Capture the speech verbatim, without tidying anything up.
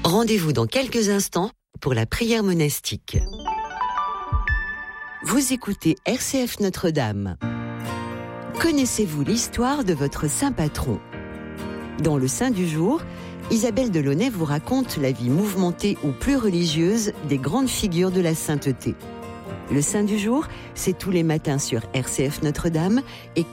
Rendez-vous dans quelques instants pour la prière monastique. Vous écoutez R C F Notre-Dame. Connaissez-vous l'histoire de votre saint patron ? Dans le Saint du jour, Isabelle Delaunay vous raconte la vie mouvementée ou plus religieuse des grandes figures de la sainteté. Le Saint du jour, c'est tous les matins sur R C F Notre-Dame et